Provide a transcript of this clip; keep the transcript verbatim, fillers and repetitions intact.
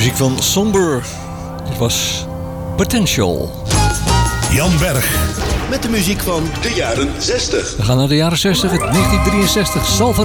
Muziek van Somber. Dit was Potential. Jan Berg. Met de muziek van de jaren zestig. We gaan naar de jaren zestig, negentien drieënzestig. Salvador